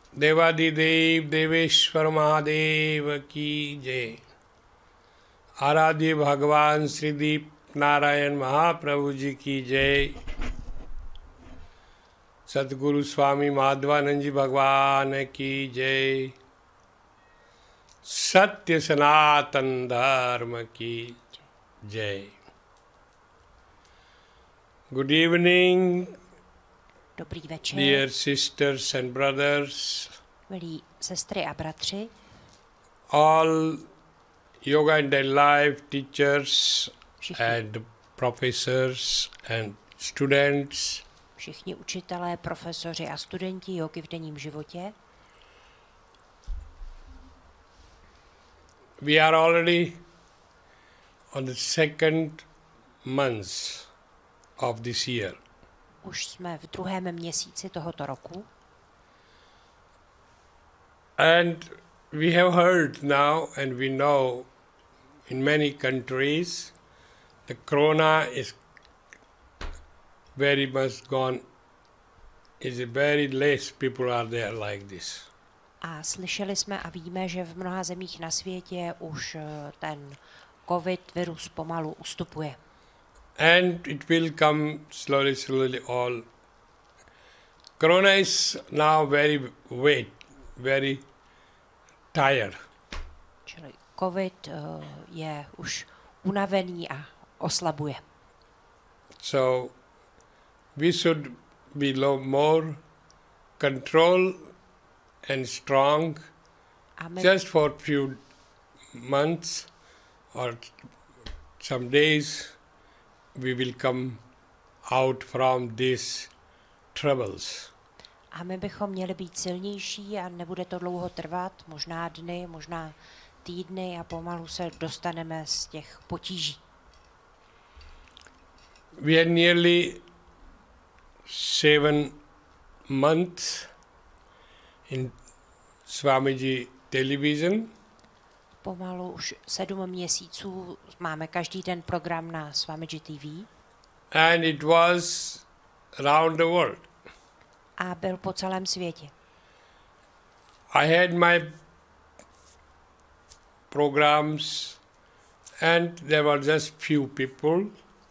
देवादिदेव देवेश्वर महादेव की जय। आराध्य भगवान श्री दीप नारायण महाप्रभु जी की जय। सतगुरु स्वामी माधवानंद जी भगवान की जय। सत्य सनातन धर्म की जय। Good evening, Dobrý večer, dear sisters and brothers, milí sestry a bratři, all yoga and life teachers and professors and students. Všichni učitelé, profesoři a studenti jógy v denním životě. We are already on the second month of this year. Už jsme v druhém měsíci tohoto roku. And we have heard now and we know in many countries the corona is very much gone. Is very less people are there like this. A slyšeli jsme a víme, že v mnoha zemích na světě už ten COVID virus pomalu ustupuje. And it will come slowly all. Corona is now very tired. Čili COVID je už unavený a oslabuje. So we should be more control and strong just for few months or some days. We will come out from these troubles. A my bychom měli být silnější a nebude to dlouho trvat, možná dny, možná týdny a pomalu se dostaneme z těch potíží. We are nearly 7 months in Swamiji television. Pomalu už 7 měsíců máme každý den program na Swamiji TV. And it was around the world. A byl po celém světě. I had my programs and there were just few people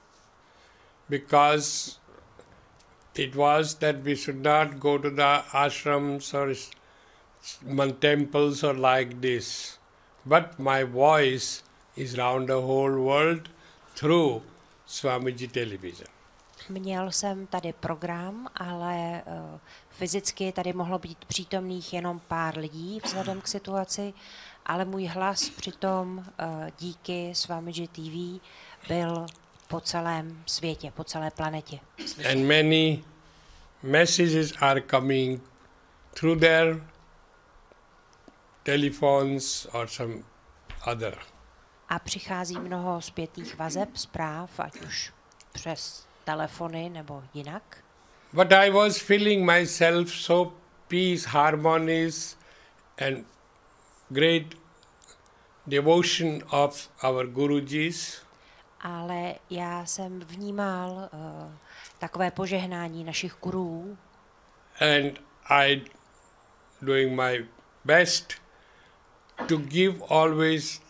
because it was that we should not go to the ashrams or temples or like this. But my voice is around the whole world through Swamiji television. Měl jsem tady program, ale fyzicky tady mohlo být přítomných jenom pár lidí vzhledem k situaci, ale můj hlas přitom díky Swamiji TV byl po celém světě, po celé planetě. And many messages are coming through their telephones or some other. A přichází mnoho zpětných vazeb, zpráv, ať už přes telefony nebo jinak. But I was feeling myself so peace, harmonies and great devotion of our Gurujis. Ale já jsem vnímal takové požehnání našich gurů. And I doing my best to give always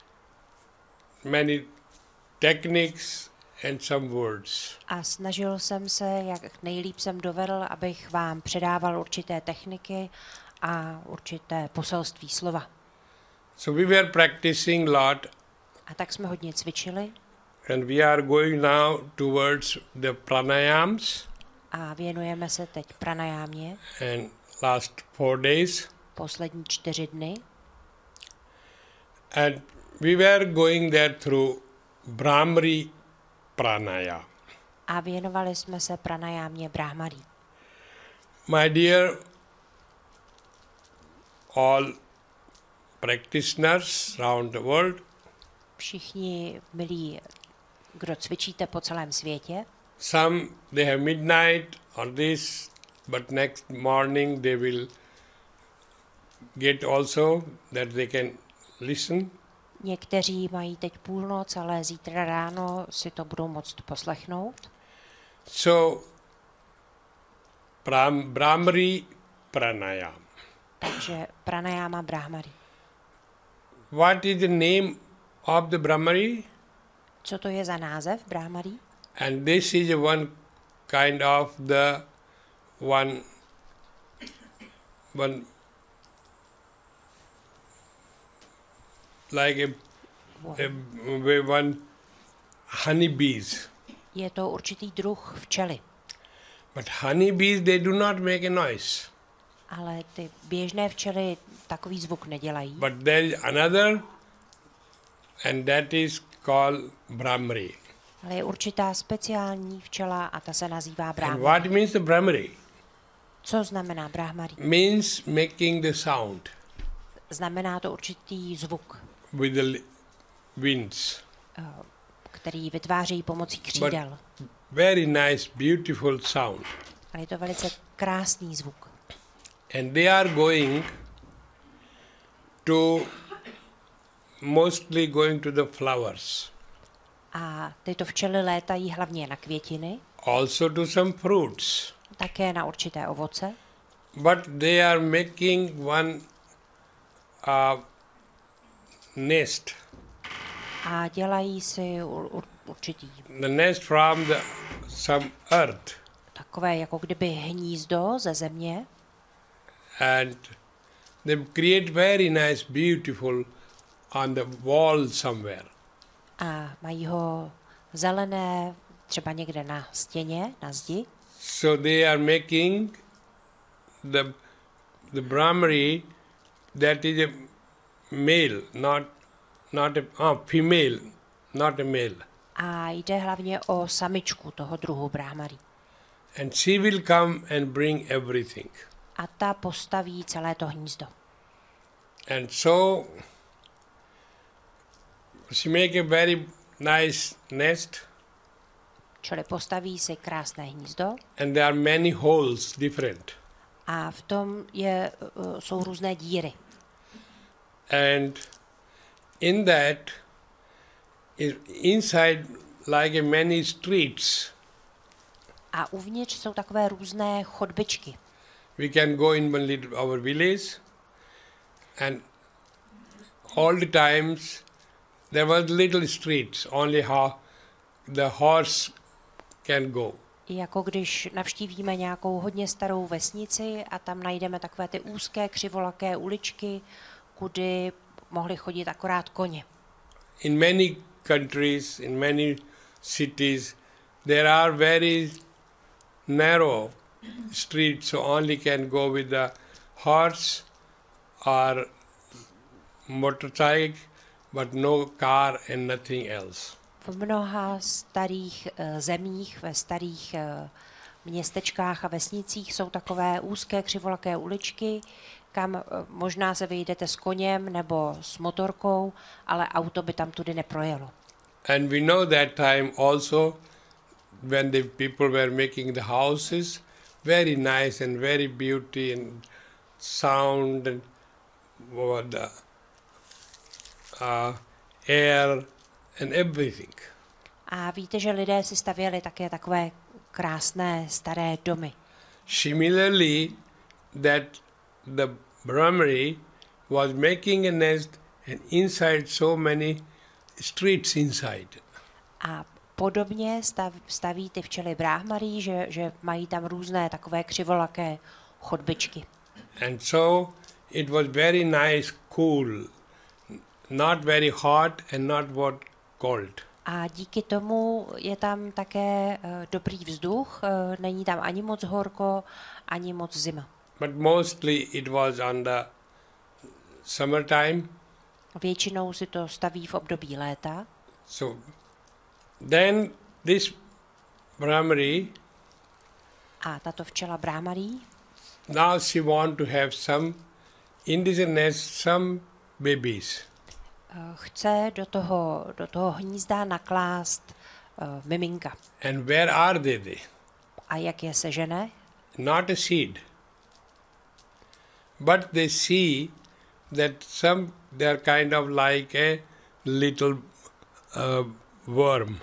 many techniques and some words. A snažil jsem se, jak nejlíp jsem dovedl, abych vám předával určité techniky a určité poselství slova. So we were practicing lot. A tak jsme hodně cvičili. And we are going now towards the pranayams. A věnujeme se teď pranajámě. And last 4 days. Poslední 4 dny. And we were going there through Brahmari pranaya. A věnovali jsme se pranajámě Brahmari. My dear all practitioners around the world. Všichni milí, kdo cvičíte po celém světě. Some they have midnight on this, but next morning they will get also that they can listen. Někteří mají teď půlnoc, ale zítra ráno si to budou moct poslechnout. So, Brahmari pranayam. Takže pranayama Brahmari. What is the name of the Brahmari? Co to je za název Brahmari? And this is one kind of the one like one honeybees. Je to určitý druh včely. But honeybees, they do not make a noise. Ale ty běžné včely takový zvuk nedělají. But there is another, and that is called Brahmari. Ale je určitá speciální včela a ta se nazývá And Brahmari. what means the Brahmari? Co znamená Brahmari? Means making the sound Znamená to určitý zvuk, with the winds. který vytváří pomocí křídel. Very nice, beautiful sound. Ale je to velice krásný zvuk. And they are mostly going to the flowers. A tyto včely létají hlavně na květiny, Also to some fruits. také na určité ovoce, But they are making one nest. a dělají si určitý The nest from some earth. takové jako kdyby hnízdo ze země, And they create very nice, beautiful on the wall somewhere. a mají ho zelené třeba někde na stěně, na zdi. So they are making the Brahmari, that is a male, not a female, not a male. A jde hlavně o samičku toho druhu Brahmari. And she will come and bring everything. A ta postaví celé to hnízdo. And so she make a very nice nest, Čili postaví si krásné hnízdo and there are many holes, different. a v tom jsou různé díry. And in that, inside like a many streets, A uvnitř jsou takové různé chodbičky. we can go in our village, and all the times there was little streets, only how the horse can go. Jako když navštívíme nějakou hodně starou vesnici a tam najdeme takové ty úzké křivolaké uličky, kudy mohli chodit akorát koně. In many countries, in many cities, there are very narrow streets, so only can go with the horse or motorcycle, but no car and nothing else. V mnoha starých zemích, ve starých městečkách a vesnicích jsou takové úzké křivolaké uličky, kam možná se vyjdete s koněm nebo s motorkou, ale auto by tam tudy neprojelo. And we know that time also when the people were making the houses, very nice and very beauty and sound and the air and everything. A víte, že lidé si stavěli také takové krásné staré domy. Similarly, that the Brahmari was making a nest and inside so many streets inside. A podobně staví ty včely Brahmari, že mají tam různé takové křivolaké chodbičky. And so it was very nice, cool, not very hot and not cold. A díky tomu je tam také dobrý vzduch, není tam ani moc horko, ani moc zima. But mostly it was on the summertime. Většinou si to staví v období léta. So then this Brahmari, A tato včela Brahmari, now she want to have some, in this nest, some babies. chce do toho hnízda naklást miminka. And where are they? A jak je sežene? Not a seed. But they see that they're kind of like a little worm.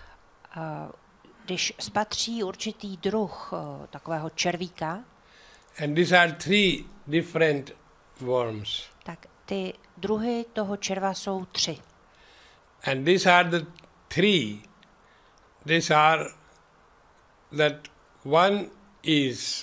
Když spatří určitý druh takového červíka, And these are three different worms. Tak ty druhy toho červa jsou 3. And these are the three. These are that one is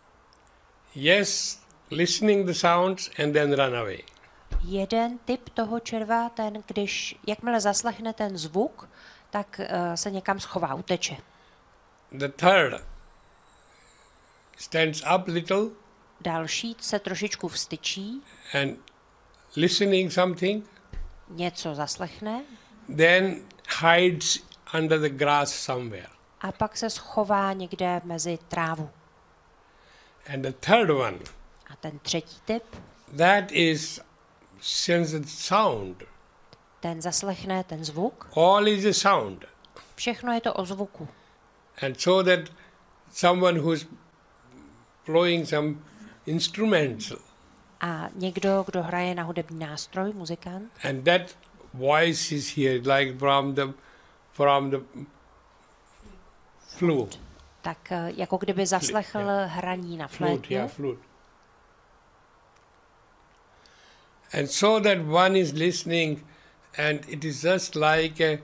yes, listening the sounds and then run away. Jeden typ toho červa, ten, když jakmile zaslechne ten zvuk, tak se někam schová, uteče. The third stands up little Další se trošičku vstyčí, and listening something, něco zaslechne then hides under the grass somewhere. a pak se schová někde mezi trávu. And the third one, A ten třetí typ, that is senses sound. ten zaslechne ten zvuk. All is a sound. Všechno je to o zvuku. And so that someone who's blowing some instruments A někdo, kdo hraje na hudební nástroj, muzikant, and that voice is here like from the flute. tak jako kdyby zaslechl hraní na Flute, yeah, flétnu. flute. And so that one is listening and it is just like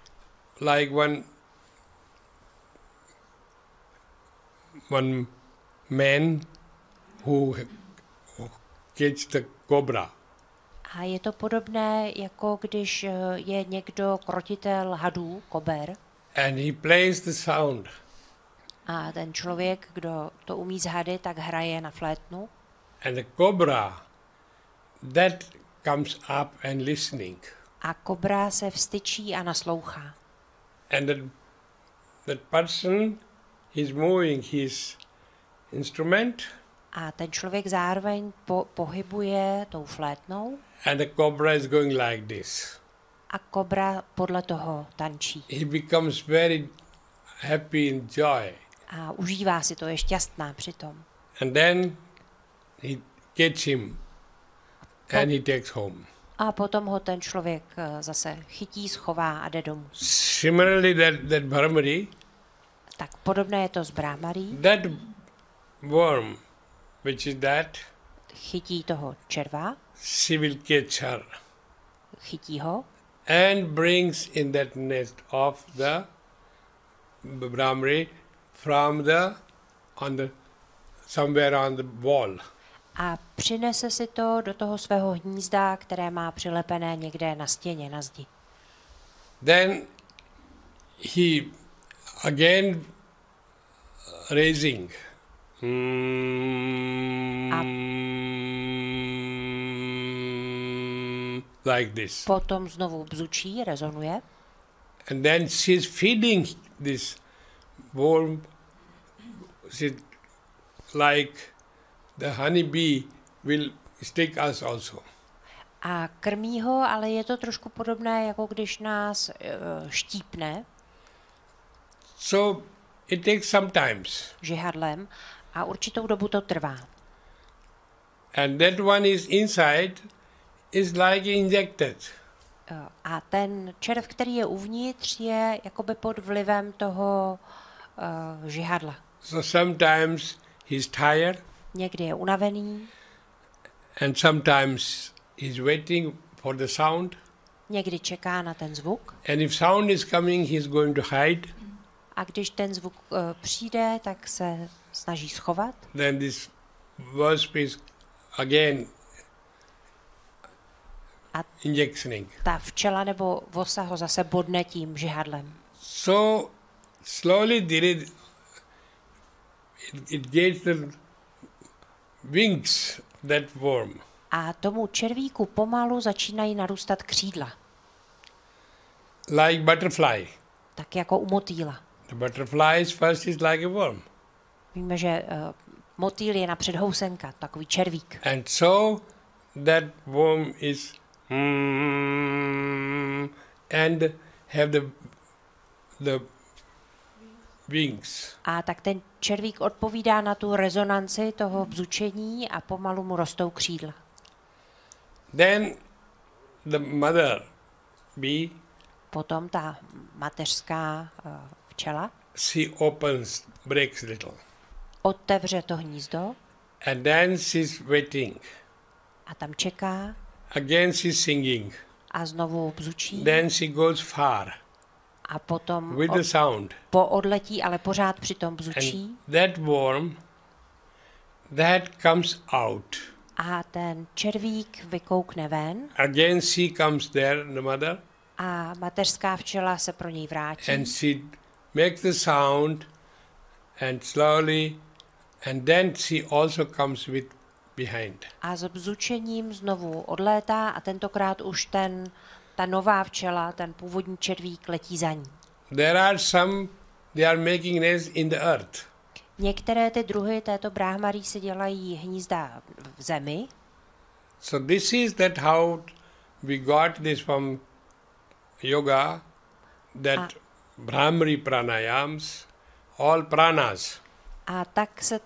one man who catch the cobra. A je to podobné, jako když je někdo krotitel hadů, kober, And he plays the sound. a ten člověk, kdo to umí z hady, tak hraje na flétnu. And the cobra, that comes up and listening. A kobra se vstyčí a naslouchá. And that person is moving his instrument A ten člověk zároveň pohybuje tou flétnou and the cobra is going like this. a kobra podle toho tančí. He becomes very happy in joy. A užívá si to, je šťastná přitom. And then he gets him and he takes home. A potom ho ten člověk zase chytí, schová a jde domů. Similarly, that Brahmari, Tak podobné je to s Brahmarí. that worm, which is that, Chytí toho červa, she will catch her chytí ho and brings in that nest of the Brahmari from somewhere on the wall. a přinese si to do toho svého hnízda, které má přilepené někde na stěně, na zdi. Then he again raising like this. Potom znovu bzučí, rezonuje And then she's feeding this worm. She, like the honeybee will stick us also. a krmí ho, ale je to trošku podobné, jako když nás štípne So it takes some times. žihadlem a určitou dobu to trvá. And that one is inside is like injected. A ten červ, který je uvnitř, je jakoby pod vlivem toho žihadla. So sometimes he's tired Někdy je unavený, and sometimes he's waiting for the sound. někdy čeká na ten zvuk And if sound is coming, he's going to hide. a když ten zvuk přijde, tak se snaží schovat. Then this wasp is again A injectioning. ta včela nebo vosa ho zase bodne tím žihadlem. So slowly it gets the wings, that worm. A tomu červíku pomalu začínají narůstat křídla, Like butterfly. tak jako u motýla. The butterfly is first is like a worm. Víme, že motýl je napřed housenka, takový červík. And so that worm is and have the wings. A tak ten červík odpovídá na tu rezonanci toho bzučení a pomalu mu rostou křídla. Then the mother bee, Potom ta mateřská včela she breaks little. otevře to hnízdo and then she's waiting. A tam čeká Again she's singing. a znovu bzučí Then she goes far a potom with the sound. poodletí, ale pořád přitom bzučí. And that worm, that comes out. A ten červík vykoukne ven Again she comes there, the mother, a mateřská včela se pro něj vrátí and she makes the sound and slowly, and then she also comes with behind. a s bzučením znovu odlétá a tentokrát už ta nová včela, ten původní červík letí za ní. There are some, they are making nests in the earth. Některé ty druhy této bráhmarí si dělají hnízda v zemi. So this is that how we got this from yoga, that Brahmari pranayams, all pranas. A tak se